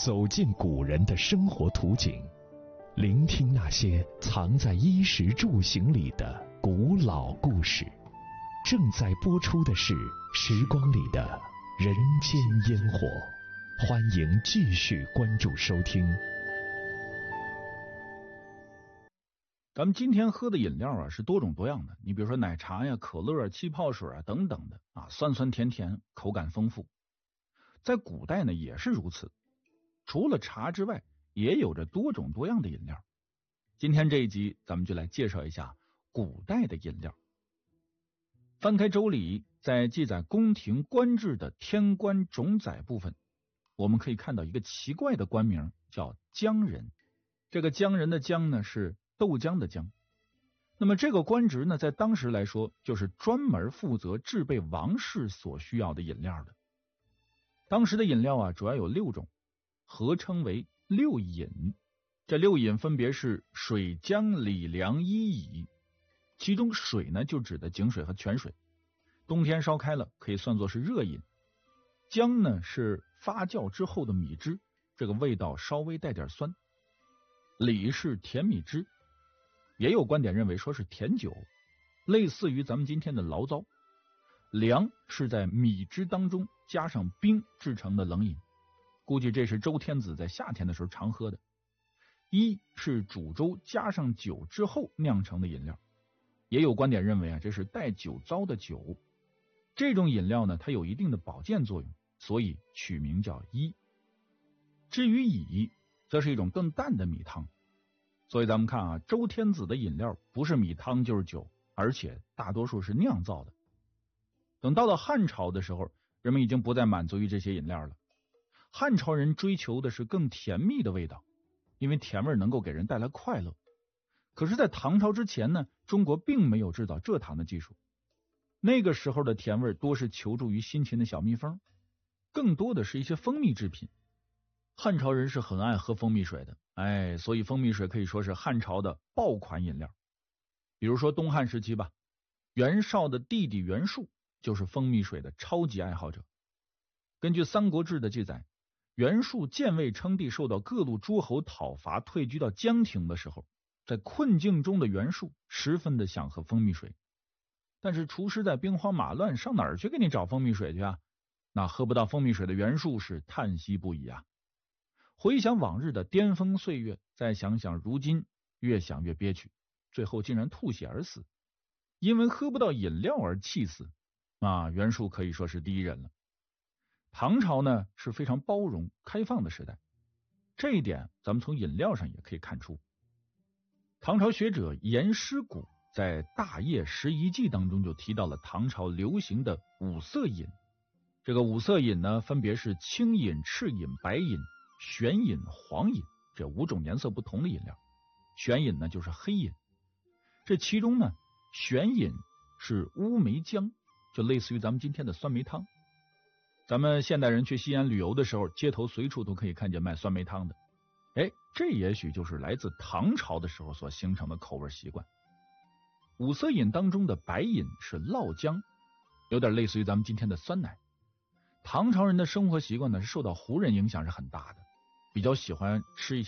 走进古人的生活图景，聆听那些藏在衣食住行里的古老故事。正在播出的是《时光里的人间烟火》，欢迎继续关注收听。 咱们今天喝的饮料啊是多种多样的，你比如说奶茶呀、可乐、气泡水啊等等的啊，酸酸甜甜，口感丰富。在古代呢也是如此，除了茶之外，也有着多种多样的饮料。今天这一集咱们就来介绍一下古代的饮料。翻开《周礼》，在记载宫廷官制的天官种宰部分，我们可以看到一个奇怪的官名，叫姜人。这个姜人的姜呢是豆浆的浆。那么这个官职呢，在当时来说就是专门负责制备王室所需要的饮料的。当时的饮料啊主要有6种，合称为6饮。这6饮分别是水、姜、李、凉、伊、乙。其中水呢就指的井水和泉水，冬天烧开了可以算作是热饮。姜呢是发酵之后的米汁，这个味道稍微带点酸。李是甜米汁，也有观点认为说是甜酒，类似于咱们今天的醪糟。凉是在米汁当中加上冰制成的冷饮，估计这是周天子在夏天的时候常喝的。伊是煮粥加上酒之后酿成的饮料，也有观点认为啊，这是带酒糟的酒。这种饮料呢，它有一定的保健作用，所以取名叫伊。至于乙，则是一种更淡的米汤。所以咱们看啊，周天子的饮料不是米汤就是酒，而且大多数是酿造的。等到了汉朝的时候，人们已经不再满足于这些饮料了。汉朝人追求的是更甜蜜的味道，因为甜味能够给人带来快乐。可是在唐朝之前呢，中国并没有制造蔗糖的技术。那个时候的甜味多是求助于辛勤的小蜜蜂，更多的是一些蜂蜜制品。汉朝人是很爱喝蜂蜜水的，所以蜂蜜水可以说是汉朝的爆款饮料。比如说东汉时期吧，袁绍的弟弟袁术就是蜂蜜水的超级爱好者。根据《三国志》的记载，袁术建位称帝，受到各路诸侯讨伐，退居到江亭的时候，在困境中的袁术十分的想喝蜂蜜水，但是厨师在兵荒马乱，上哪儿去给你找蜂蜜水去啊？那喝不到蜂蜜水的袁术是叹息不已啊。回想往日的巅峰岁月，再想想如今，越想越憋屈，最后竟然吐血而死，因为喝不到饮料而气死啊！袁术可以说是第一人了。唐朝呢是非常包容开放的时代，这一点咱们从饮料上也可以看出。唐朝学者严师古在《大业拾遗记》当中就提到了唐朝流行的5色饮。这个5色饮呢，分别是青饮、赤饮、白饮、玄饮、黄饮，这5种颜色不同的饮料。玄饮呢就是黑饮，这其中呢，玄饮是乌梅浆，就类似于咱们今天的酸梅汤。咱们现代人去西安旅游的时候，街头随处都可以看见卖酸梅汤的。这也许就是来自唐朝的时候所形成的口味习惯。5色饮当中的白饮是酪浆，有点类似于咱们今天的酸奶。唐朝人的生活习惯呢，是受到胡人影响是很大的，比较喜欢吃一些